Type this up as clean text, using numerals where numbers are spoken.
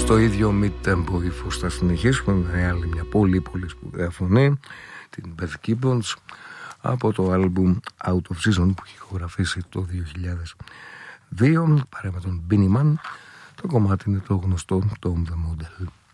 Στο ίδιο mid-tempo ύφος θα συνεχίσουμε με άλλη μια πολύ σπουδαία φωνή, την Beth Gibbons, από το άλμπουμ Out of Season που έχει ηχογραφήσει το 2002 παρά με τον Beenie Man. Το κομμάτι είναι το γνωστό Tom the Model.